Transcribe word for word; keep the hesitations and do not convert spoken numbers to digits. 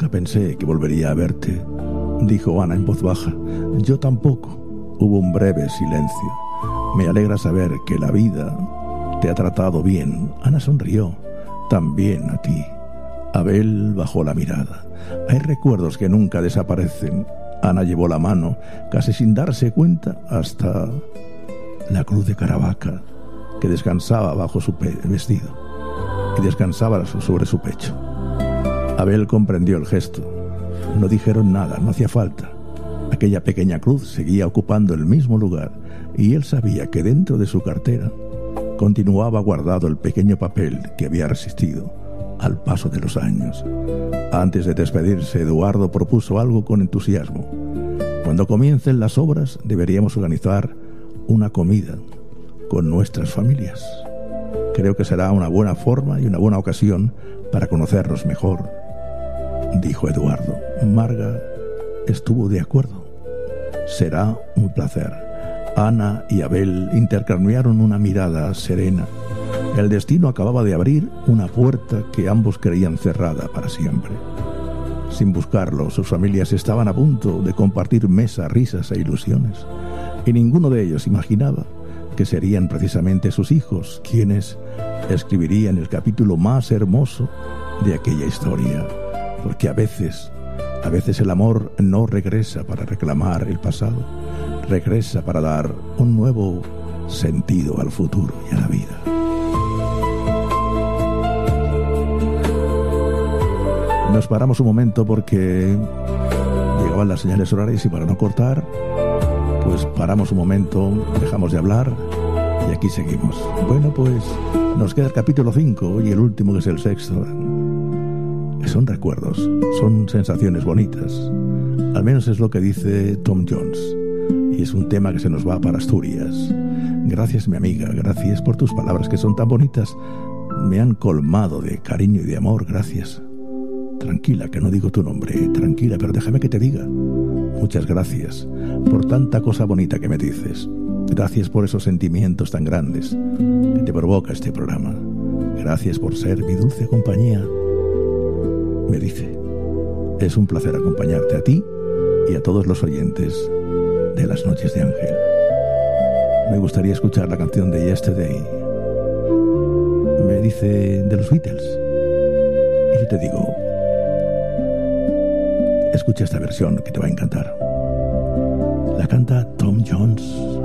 Nunca pensé que volvería a verte, dijo Ana en voz baja. Yo tampoco. Hubo un breve silencio. Me alegra saber que la vida te ha tratado bien. Ana sonrió. También a ti. Abel bajó la mirada. Hay recuerdos que nunca desaparecen. Ana llevó la mano, casi sin darse cuenta, hasta la cruz de Caravaca, que descansaba bajo su pe- vestido y descansaba sobre su pecho. Abel comprendió el gesto. No dijeron nada, no hacía falta. Aquella pequeña cruz seguía ocupando el mismo lugar, y él sabía que dentro de su cartera continuaba guardado el pequeño papel que había resistido al paso de los años. Antes de despedirse, Eduardo propuso algo con entusiasmo. Cuando comiencen las obras, deberíamos organizar una comida con nuestras familias. Creo que será una buena forma y una buena ocasión para conocernos mejor, dijo Eduardo. Marga estuvo de acuerdo. Será un placer. Ana y Abel intercambiaron una mirada serena. El destino acababa de abrir una puerta que ambos creían cerrada para siempre. Sin buscarlo, sus familias estaban a punto de compartir mesa, risas e ilusiones, y ninguno de ellos imaginaba que serían precisamente sus hijos quienes escribirían el capítulo más hermoso de aquella historia, porque a veces, a veces el amor no regresa para reclamar el pasado, regresa para dar un nuevo sentido al futuro y a la vida. Nos paramos un momento porque llegaban las señales horarias y para no cortar, pues paramos un momento, dejamos de hablar y aquí seguimos. Bueno, pues nos queda el capítulo cinco y el último, que es el sexto. Son recuerdos, son sensaciones bonitas. Al menos es lo que dice Tom Jones. Y es un tema que se nos va para Asturias. Gracias, mi amiga, gracias por tus palabras que son tan bonitas. Me han colmado de cariño y de amor, gracias. Tranquila, que no digo tu nombre, tranquila, pero déjame que te diga. Muchas gracias por tanta cosa bonita que me dices. Gracias por esos sentimientos tan grandes que te provoca este programa. Gracias por ser mi dulce compañía. Me dice, es un placer acompañarte a ti y a todos los oyentes de Las Noches de Ángel. Me gustaría escuchar la canción de Yesterday. Me dice de los Beatles. Y yo te digo, escucha esta versión que te va a encantar. La canta Tom Jones.